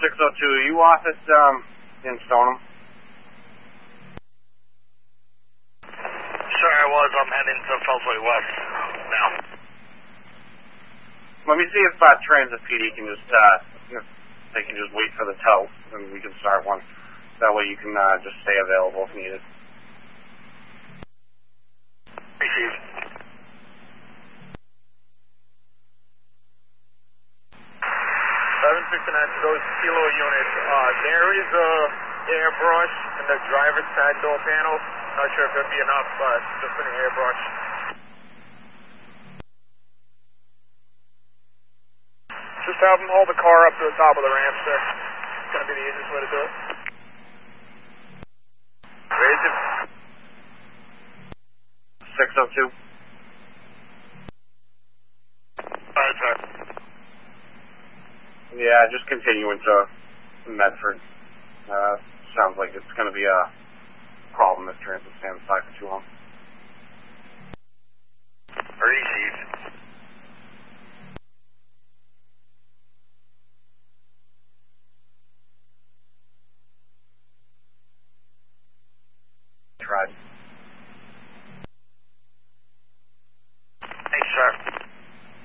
602, are you off at in Stoneham? Sure, I was. I'm heading to Fellsway West now. Let me see if Transit PD can just, if they can just wait for the tow, and we can start one. That way you can just stay available if needed. Received. 769 to those kilo units. There is a airbrush in the driver's side door panel. Not sure if it'll be enough, but just an airbrush. Just have them hold the car up to the top of the ramp, sir. It's going to be the easiest way to do it. Raise it. 602. Sir. Yeah, just continuing to Medford. Sounds like it's going to be a problem if Transit stands by for too long.